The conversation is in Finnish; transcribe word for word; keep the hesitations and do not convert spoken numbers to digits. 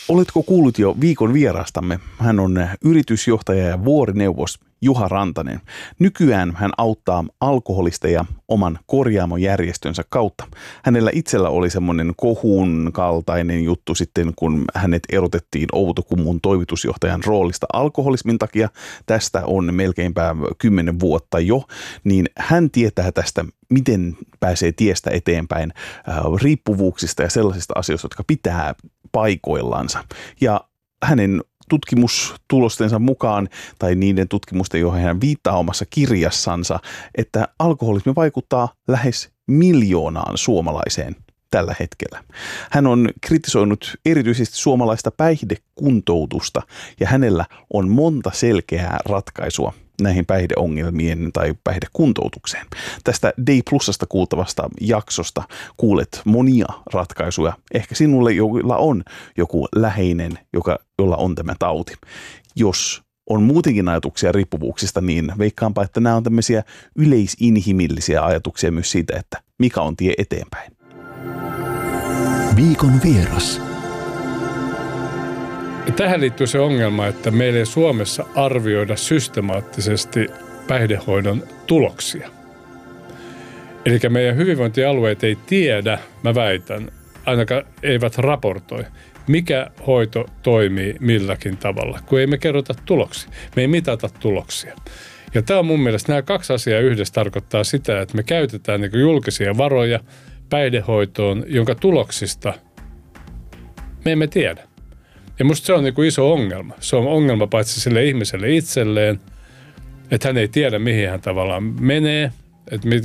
Oletko kuullut jo viikon vierastamme? Hän on yritysjohtaja ja vuorineuvos Juha Rantanen. Nykyään hän auttaa alkoholisteja oman korjaamojärjestönsä kautta. Hänellä itsellä oli semmoinen kohun kaltainen juttu sitten, kun hänet erotettiin Outokummun toimitusjohtajan roolista alkoholismin takia. Tästä on melkeinpä kymmenen vuotta jo, niin hän tietää tästä, miten pääsee tiestä eteenpäin äh, riippuvuuksista ja sellaisista asioista, jotka pitää paikoillansa. Ja hänen tutkimustulostensa mukaan, tai niiden tutkimusten, joihin hän viittaa omassa kirjassansa, että alkoholismi vaikuttaa lähes miljoonaan suomalaiseen tällä hetkellä. Hän on kritisoinut erityisesti suomalaista päihdekuntoutusta, ja hänellä on monta selkeää ratkaisua näihin päihdeongelmien tai päihdekuntoutukseen. Tästä Day Plusasta kuultavasta jaksosta kuulet monia ratkaisuja. Ehkä sinulle, jolla on joku läheinen, joka, jolla on tämä tauti. Jos on muutenkin ajatuksia riippuvuuksista, niin veikkaanpa, että nämä on tämmöisiä yleisinhimillisiä ajatuksia myös siitä, että mikä on tie eteenpäin. Viikon vieras. Tähän liittyy se ongelma, että meillä ei Suomessa arvioida systemaattisesti päihdehoidon tuloksia. Eli meidän hyvinvointialueet ei tiedä, mä väitän, ainakaan eivät raportoi, mikä hoito toimii milläkin tavalla, kun ei me kerrota tuloksia. Me ei mitata tuloksia. Ja tämä on mun mielestä, nämä kaksi asiaa yhdessä tarkoittaa sitä, että me käytetään niin kuin julkisia varoja päihdehoitoon, jonka tuloksista me emme tiedä. Ja musta se on niin kuin iso ongelma. Se on ongelma paitsi sille ihmiselle itselleen, että hän ei tiedä, mihin hän tavallaan menee, että